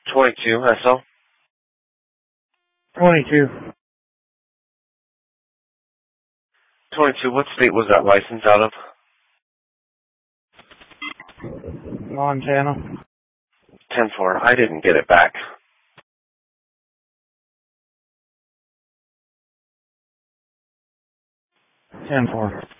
22, SL. 22. 22, what state was that license out of? Montana. 10-4, I didn't get it back. 10-4.